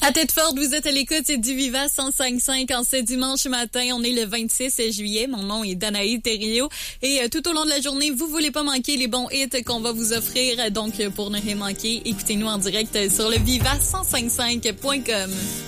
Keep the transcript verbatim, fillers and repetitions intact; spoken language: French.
À Thetford, vous êtes à l'écoute du Viva cent cinq virgule cinq en ce dimanche matin. On est le vingt-six juillet. Mon nom est Danaï Thériault. Et euh, tout au long de la journée, vous voulez pas manquer les bons hits qu'on va vous offrir. Donc, pour ne rien manquer, écoutez-nous en direct sur le viva cent cinquante-cinq point com.